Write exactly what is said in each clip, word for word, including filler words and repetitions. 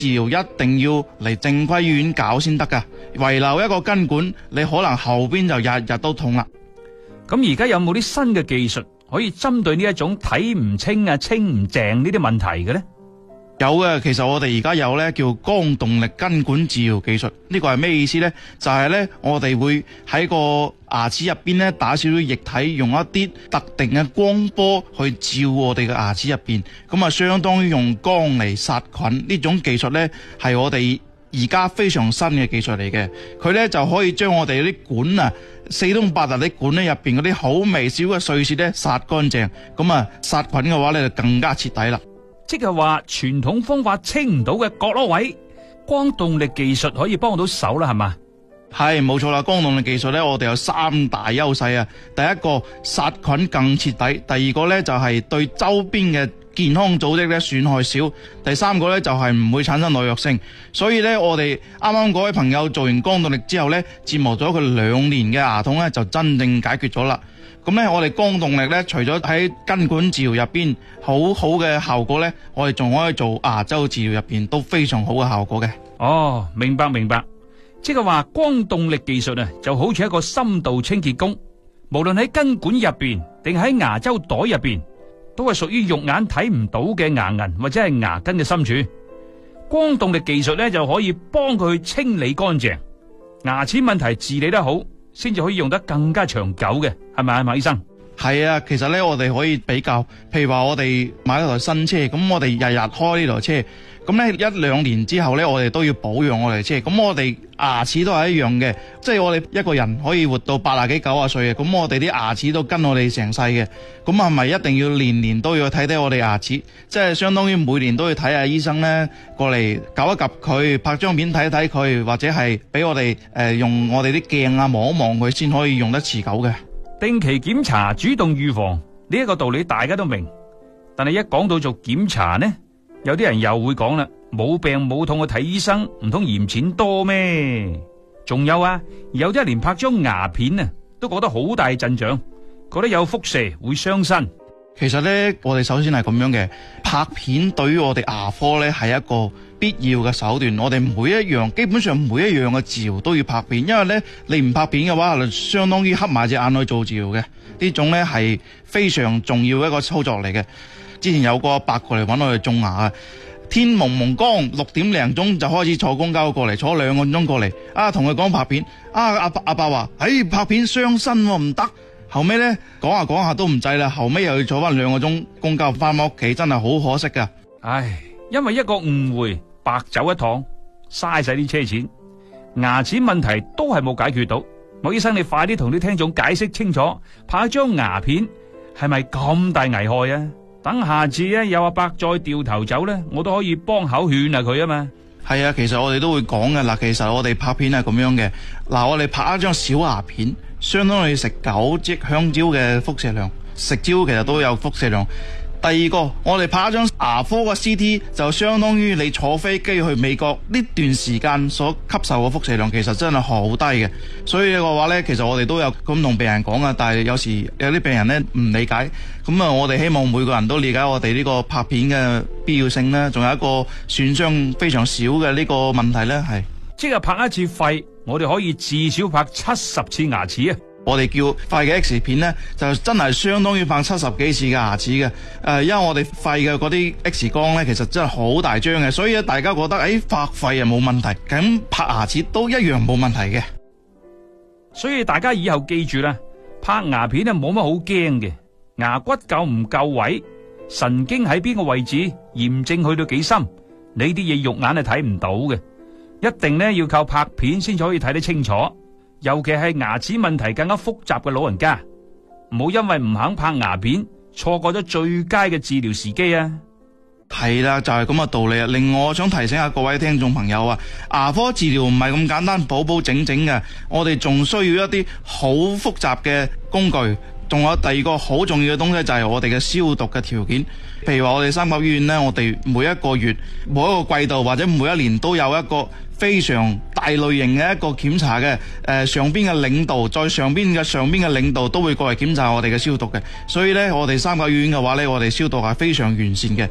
治療一定要嚟正規醫院搞先得噶，遺留一個根管，你可能後邊就日日都痛啦。 咁而家有冇啲新嘅技術可以針對呢一種睇唔清啊、清唔淨呢啲問題嘅呢？ 有嘅，其實我哋而家有咧叫光動力根管治療技術，呢個係咩意思呢？就係咧我哋會喺個牙齒入邊咧打少少液體，用一啲特定嘅光波去照我哋嘅牙齒入邊，咁啊相當於用光嚟殺菌。呢種技術呢係我哋而家非常新嘅技術嚟嘅，佢呢就可以將我哋啲管啊四通八達啲管咧入邊嗰啲好微小嘅碎屑咧殺乾淨，咁啊殺菌嘅話咧就更加徹底啦。 即係話傳統方法清唔到嘅角落位，光動力技術可以幫到手啦，係嘛？ 係冇錯啦，光動力技術咧，我哋有三大優勢啊。第一個殺菌更徹底，第二個咧就係對周邊嘅健康組織咧損害少，第三個咧就係唔會產生耐藥性。所以咧，我哋啱啱嗰位朋友做完光動力之後咧，折磨咗佢兩年嘅牙痛咧，就真正解決咗啦。咁咧，我哋光動力咧，除咗喺根管治療入邊好好嘅效果咧，我哋仲可以做牙周治療入邊都非常好嘅效果嘅。 哦，明白明白，即係話光動力技術啊，就好似一個深度清潔工，無論喺根管入邊定喺牙周袋入邊，都係屬於肉眼睇唔到嘅牙齦或者係牙根嘅深處。光動力技術咧就可以幫佢去清理乾淨，牙齒問題治理得好，先至可以用得更加長久嘅，係咪啊，馬醫生？ 係啊，其實咧我哋可以比較，譬如話我哋買一台新車，咁我哋日日開呢台車，咁咧一兩年之後咧，我哋都要保養我哋車，咁我哋牙齒都係一樣嘅，即係我哋一個人可以活到八啊幾九啊歲嘅，咁我哋啲牙齒都跟我哋成世嘅，咁係咪一定要年年都要睇睇我哋牙齒？即係相當於每年都要睇下醫生咧，過嚟搞一及佢，拍張片睇睇佢，或者係俾我哋誒、呃、用我哋啲鏡啊望一望佢，先可以用得持久嘅。 定期檢查，主動預防呢一個道理大家都明，但係一講到做檢查呢，有啲人又會講啦，冇病冇痛去睇醫生，唔通嫌錢多咩？仲有啊，有啲人連拍張牙片啊都覺得好大陣仗，覺得有輻射會傷身。 其實呢，我哋首先係咁樣嘅，拍片對於我哋牙科呢係一個必要嘅手段。我哋每一樣，基本上每一樣嘅治療都要拍片，因為呢，你唔拍片嘅話，就相當於黑埋隻眼去做治療嘅。呢種呢係非常重要嘅一個操作嚟嘅。之前有個阿伯過嚟揾我哋種牙啊，天蒙蒙光，六點零鐘就開始坐公交過嚟，坐兩個鐘過嚟。啊，同佢講拍片，啊阿伯阿伯話，哎拍片傷身喎，唔得。後尾咧講下講下都唔制啦，後尾又要坐翻兩個鐘公交翻屋企，真係好可惜噶。 唉，因為一個誤會白走一趟，嘥晒啲車錢，牙齒問題都係冇解決到。莫醫生，你快啲同啲聽眾解釋清楚，拍一張牙片係咪咁大危害啊？等下次咧有阿伯再掉頭走咧，我都可以幫口勸下佢啊嘛。 係啊，其實我哋都會講嘅嗱，其實我哋拍片係咁樣嘅嗱，我哋拍一張小牙片，相當於食九支香蕉嘅輻射量，食蕉其實都有輻射量。第二個，我哋拍一張牙科嘅 C T， 就相當於你坐飛機去美國呢段時間所吸收嘅輻射量，其實真係好低嘅。所以嘅話呢，其實我哋都有咁同病人講啊，但係有時有啲病人呢唔理解，咁啊，我哋希望每個人都理解我哋呢個拍片嘅必要性啦。仲有一個損傷非常少嘅呢個問題呢，係即係拍一次肺，我哋可以至少拍七十次牙齒啊！ 我哋叫肺嘅 X 片呢，就真係相當於拍七十幾次嘅牙齒嘅。誒、呃，因為我哋肺嘅嗰啲 X 光呢，其實真係好大張嘅，所以大家覺得誒、哎、拍肺啊冇問題，咁拍牙齒都一樣冇問題嘅。 所以大家以後記住啦，拍牙片啊冇乜好驚嘅，牙骨夠唔夠位，神經喺邊個位置，炎症去到幾深，呢啲嘢肉眼係睇唔到嘅，一定呢要靠拍片先至可以睇得清楚。尤其係牙齒問題更加複雜嘅老人家，唔好因為唔肯拍牙片，錯過咗最佳嘅治療時機啊！ 係啦，就係咁嘅道理啊！另外，我想提醒下各位聽眾朋友啊，牙科治療唔係咁簡單，補補整整嘅，我哋仲需要一啲好複雜嘅工具，仲有第二個好重要嘅東西就係我哋嘅消毒嘅條件。譬如話我哋三甲醫院呢，我哋每一個月、每一個季度或者每一年都有一個非常大類型嘅一個檢查嘅，誒、呃、上邊嘅領導，再上邊嘅上邊嘅領導都會過嚟檢查我哋嘅消毒嘅。所以呢，我哋三甲醫院嘅話呢，我哋消毒係非常完善嘅。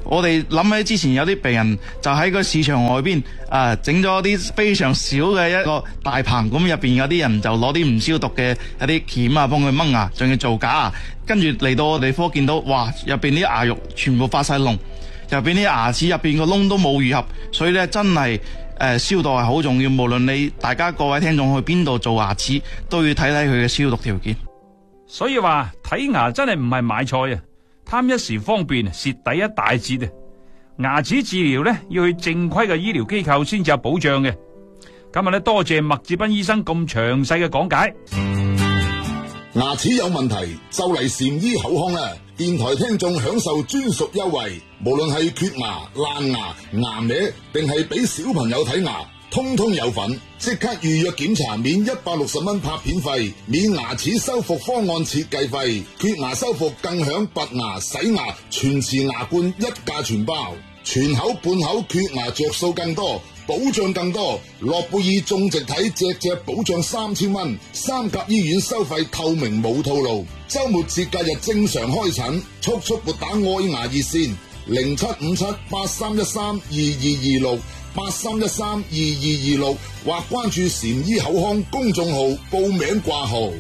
我哋諗起之前有啲病人就喺個市場外邊啊，整咗啲非常少嘅一個大棚，咁入邊有啲人就攞啲唔消毒嘅一啲鉗啊，幫佢掹牙，仲要做假牙，跟住嚟到我哋科見到，哇！入邊啲牙肉全部發晒膿，入邊啲牙齒入邊個窿都冇愈合，所以咧真係誒、呃、消毒係好重要。無論你大家各位聽眾去邊度做牙齒，都要睇睇佢嘅消毒條件。 所以話睇牙真係唔係買菜啊，貪一時方便蝕底一大截啊！牙齒治療呢，要去正規嘅醫療機構先至有保障嘅。今日呢，多謝麥志斌醫生咁詳細嘅講解。 牙齒有問題就嚟禪醫口腔啦！電台聽眾享受專屬優惠，無論係缺牙、爛牙、牙歪，定係俾小朋友睇牙，通通有份。即刻預約檢查，免一百六十蚊拍片費，免牙齒修復方案設計費，缺牙修復更享拔牙、洗牙、全瓷牙冠一價全包，全口半口缺牙着數更多，保障更多。諾貝爾種植體隻隻保障三千蚊，三甲醫院收費透明冇套路，周末節假日正常開診，速速撥打愛牙熱線零七五七八三一三二二二六。八三一三二二二六或關注禪醫口腔公眾號報名掛號。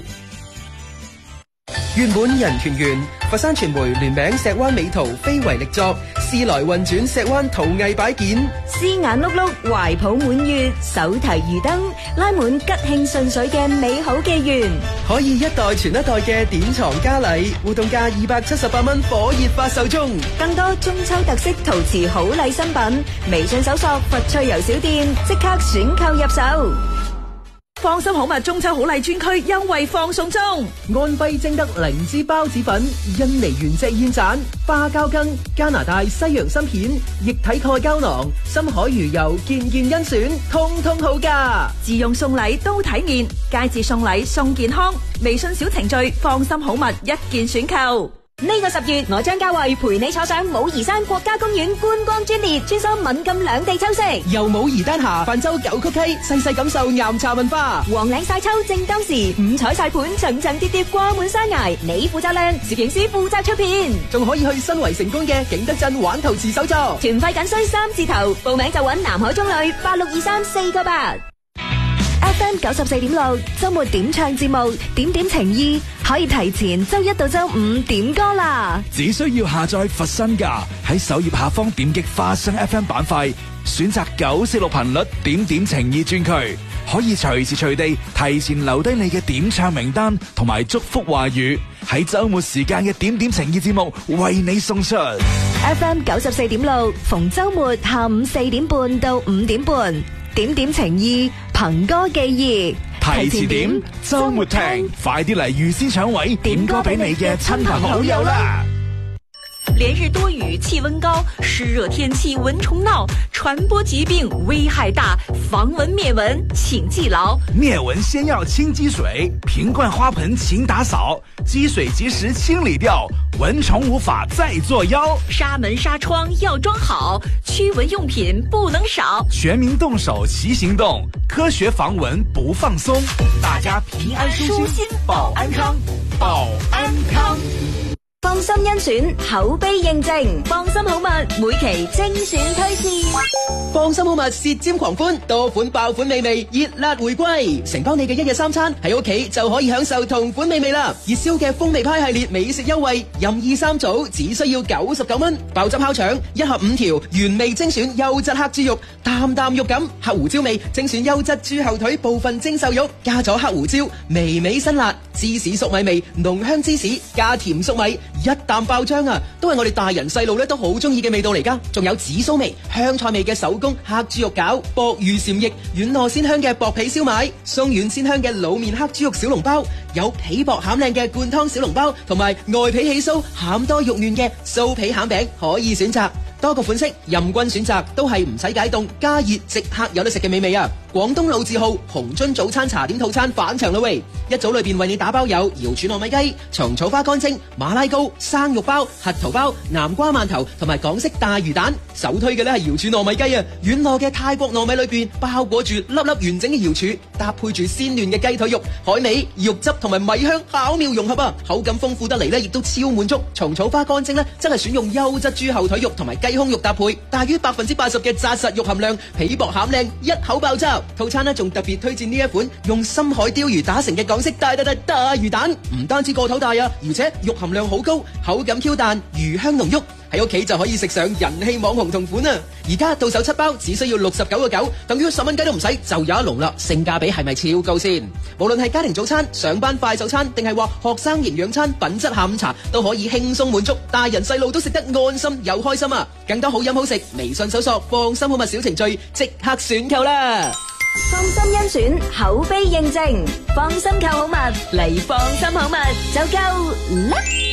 月滿人團圓，佛山傳媒聯名石灣美圖非遺力作，事來運轉石灣陶藝擺件， 絲眼碌碌，懷抱滿月，手提魚燈，拉滿吉慶順水嘅美好紀元。 可以一代傳一代嘅典藏嘉禮，活動價二百七十八蚊，火熱發售中。 更多中秋特色陶瓷好禮新品，微信搜索佛趣遊小店，即刻選購入手。 放心好物中秋好禮專區優惠放送中， 安徽精德靈芝孢子粉、印尼原隻燕盞、花膠羹、加拿大西洋參片、液體鈣膠囊、深海魚油，件件甄選，通通好價。 自用送禮都體面，佳節送禮送健康。微信小程序放心好物一鍵選購。 呢個十月，我張家慧陪你坐上武夷山國家公園觀光專列，穿梭閩贛兩地秋色， 由武夷丹霞泛舟九曲溪，細細感受岩茶文化。 黃嶺晒秋正當時，五彩晒盤層層疊疊掛滿山崖，你負責靚，攝影師負責出片， 仲可以去新圍成功嘅景德鎮玩陶瓷手作。 團費僅需三字頭，報名就揾南海中旅八六二三四個八。F M 九十四點六周末點唱節目，點點情意可以提前周一到周五點歌啦。 只需要下載佛山噶，喺首頁下方點擊花生 F M 板塊，選擇九四六頻率點點情意專區，可以隨時隨地提前留低你嘅點唱名單同埋祝福話語，喺周末時間嘅點點情意節目為你送出。 F M 九十四點六逢周末下午四點半到五點半，點點情意憑歌寄意， 提前點周末聽，快啲嚟預先搶位點歌俾你嘅親朋好友啦！ 連日多雨，氣溫高，濕熱天氣蚊蟲鬧，傳播疾病危害大，防蚊滅蚊請記牢。 滅蚊先要清積水，瓶罐花盆勤打掃，積水及時清理掉，蚊蟲無法再作妖。 紗門紗窗要裝好，驅蚊用品不能少， 全民動手齊行動，科學防蚊不放鬆，大家平安舒心保安康，保安康。 放心甄選，口碑認證，放心好物每期精選推薦。 放心好物舌尖狂歡，多款爆款美味熱辣回歸，承包你嘅一日三餐，喺屋企就可以享受同款美味啦！熱銷嘅風味派系列美食優惠，任意三組只需要九十九蚊，爆汁烤腸一盒五條，原味精選優質黑豬肉，啖啖肉感，黑胡椒味精選優質豬後腿部分精瘦肉，加咗黑胡椒，微微辛辣，芝士粟米味濃香芝士加甜粟米。一啖爆漿啊，都係我哋大人細路咧都好中意嘅味道嚟噶。仲有紫蘇味、香菜味嘅手工黑豬肉餃、鮑魚禪翼、軟糯鮮香嘅薄皮燒賣、鬆軟鮮香嘅滷麵黑豬肉小籠包，有皮薄餡靚嘅灌湯小籠包，同埋外皮起酥、餡多肉嫩嘅酥皮餡餅可以選擇。多個款式任君選擇，都係唔使解凍加熱即刻有得食嘅美味啊！廣東老字號紅樽早餐茶點套餐返場啦喂！一組裏邊為你打包有瑤柱糯米雞、蟲草花乾蒸、馬拉糕、生肉包、核桃包、南瓜饅頭同埋港式大魚蛋。首推嘅呢係瑤柱糯米雞啊！軟糯嘅泰國糯米裏邊包裹住粒粒完整嘅瑤柱，搭配住鮮嫩嘅雞腿肉、海味、肉汁同埋米香巧妙融合啊！口感豐富得嚟呢亦都超滿足。蟲草花乾蒸呢，真係選用優質豬後腿肉同埋雞雞胸肉搭配，大於百分之八十嘅紮實肉含量，皮薄餡靚，一口爆炸。套餐呢仲特別推薦呢一款用深海鯛魚打成嘅港式大大大大魚蛋，唔單止個頭大啊，而且肉含量好高，口感 Q 彈，魚香濃郁。喺屋企就可以食上人氣網紅同款啊！而家到手七包只需要六十九個九，等於十蚊雞都唔使就有一籠啦，性價比係咪超高先？無論係家庭早餐、上班快手餐，定係話學生營養餐、品質下午茶，都可以輕鬆滿足，大人細路都食得安心又開心啊！更多好飲好食，微信搜索放心好物小程序，即刻選購啦！ 放心甄選，口碑認證，放心購好物嚟，放心好物就夠啦！